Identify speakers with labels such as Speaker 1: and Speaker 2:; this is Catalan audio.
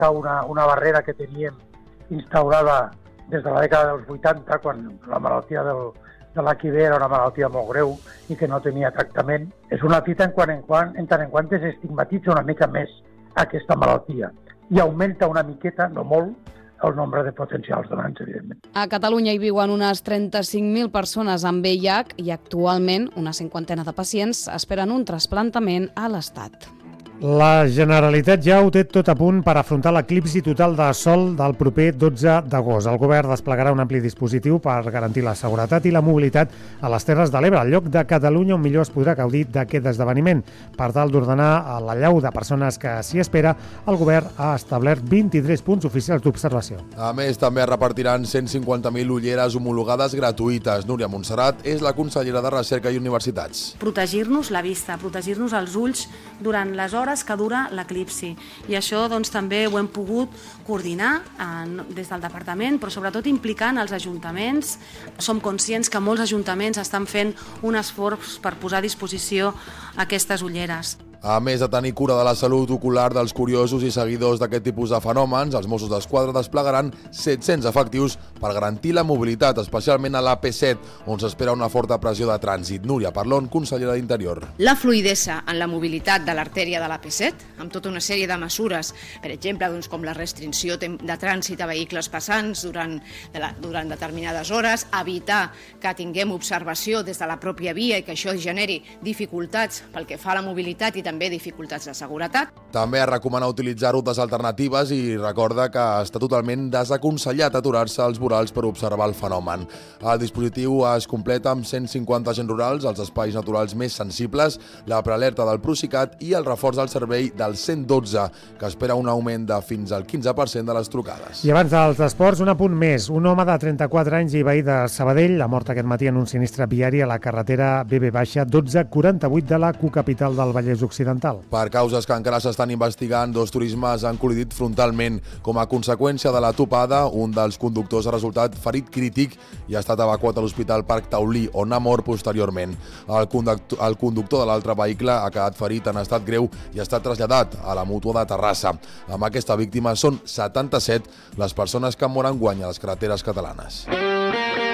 Speaker 1: una barrera que teníem instaurada des de la dècada dels 80, quan la malaltia de la QV era una malaltia molt greu i que no tenia tractament. És una fita en tant en quant desestigmatitza una mica més aquesta malaltia i augmenta una miqueta, no molt, el nombre de potencials donants, evidentment.
Speaker 2: A Catalunya hi viuen unes 35.000 persones amb VIH i actualment una 50 de pacients esperen un trasplantament a l'Estat.
Speaker 3: La Generalitat ja ho té tot a punt per afrontar l'eclipsi total de sol del proper 12 d'agost. El govern desplegarà un ampli dispositiu per garantir la seguretat i la mobilitat a les Terres de l'Ebre, al lloc de Catalunya on millor es podrà gaudir d'aquest esdeveniment. Per tal d'ordenar l'allau de persones que s'hi espera, el govern ha establert 23 punts oficials d'observació.
Speaker 4: A més, també es repartiran 150.000 ulleres homologades gratuïtes. Núria Montserrat és la consellera de Recerca i Universitats.
Speaker 5: Protegir-nos la vista, protegir-nos els ulls durant les hores que dura l'eclipsi. I això també ho hem pogut coordinar des del departament, però sobretot implicant els ajuntaments. Som conscients que molts ajuntaments estan fent un esforç per posar a disposició aquestes ulleres.
Speaker 4: A més de tenir cura de la salut ocular dels curiosos i seguidors d'aquest tipus de fenòmens, els Mossos d'Esquadra desplegaran 700 efectius per garantir la mobilitat, especialment a l'AP7, on s'espera una forta pressió de trànsit. Núria Parlon, consellera d'Interior.
Speaker 6: La fluïdesa en la mobilitat de l'artèria de l'AP7, amb tota una sèrie de mesures, per exemple, com la restricció de trànsit a vehicles passants durant determinades hores, evitar que tinguem observació des de la pròpia via i que això generi dificultats pel que fa a la mobilitat i també dificultats de seguretat.
Speaker 4: També es recomana utilitzar rutes alternatives i recorda que està totalment desaconsellat aturar-se als vorals per observar el fenomen. El dispositiu es completa amb 150 agents rurals als espais naturals més sensibles, la prealerta del Procicat i el reforç del servei del 112, que espera un augment de fins al 15% de les trucades.
Speaker 3: I abans dels esports, un apunt més. Un home de 34 anys i veí de Sabadell ha mort aquest matí en un sinistre viari a la carretera BB-1248 de la cocapital del Vallès Occidental.
Speaker 4: Per causes que encara s'estan investigant, dos turismes han col·lidit frontalment. Com a conseqüència de la topada, un dels conductors ha resultat ferit crític i ha estat evacuat a l'Hospital Parc Taulí, on ha mort posteriorment. El conductor de l'altre vehicle ha quedat ferit en estat greu i ha estat traslladat a la Mútua de Terrassa. Amb aquesta víctima són 77 les persones que moren guany a les carreteres catalanes.